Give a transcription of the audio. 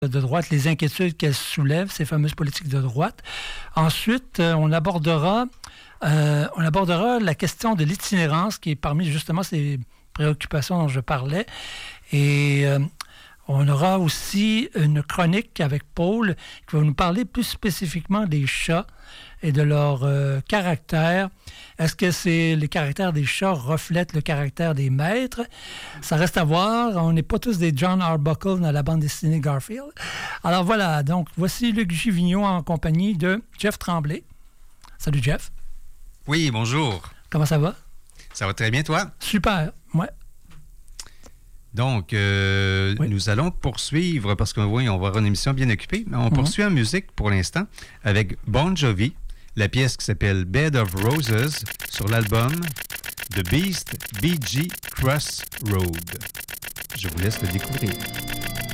de droite, les inquiétudes qu'elle soulève, ces fameuses politiques de droite. Ensuite, on abordera la question de l'itinérance, qui est parmi justement ces préoccupations dont je parlais. Et on aura aussi une chronique avec Paul qui va nous parler plus spécifiquement des chats et de leur caractère. Est-ce que les caractères des chats reflètent le caractère des maîtres? Ça reste à voir. On n'est pas tous des John Arbuckle dans la bande dessinée Garfield. Alors voilà, donc voici Luc Givignon en compagnie de Jeff Tremblay. Salut Jeff. Oui, bonjour. Comment ça va? Ça va très bien, toi? Super, ouais. Donc, oui. Nous allons poursuivre, parce qu'on va avoir une émission bien occupée, mais on poursuit en musique pour l'instant avec Bon Jovi, la pièce qui s'appelle Bed of Roses sur l'album The Beast Bee Gees Crossroad. Je vous laisse le découvrir.